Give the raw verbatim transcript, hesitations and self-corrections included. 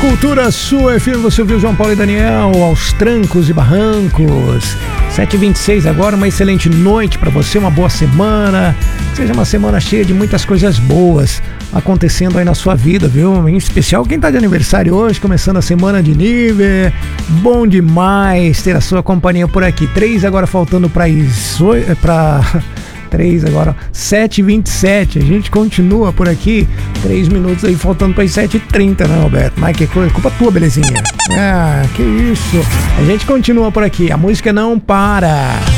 Cultura Sua F M, você ouviu João Paulo e Daniel, Aos Trancos e Barrancos. sete e vinte e seis agora, uma excelente noite para você, uma boa semana. Seja uma semana cheia de muitas coisas boas acontecendo aí na sua vida, viu? Em especial quem tá de aniversário hoje, começando a semana de nível. Bom demais ter a sua companhia por aqui. Três agora faltando para isso, para três agora, sete e vinte e sete. A gente continua por aqui. Três minutos aí faltando para as sete e trinta, né, Roberto? Mas que coisa, culpa tua, belezinha. Ah, que isso. A gente continua por aqui. A música não para.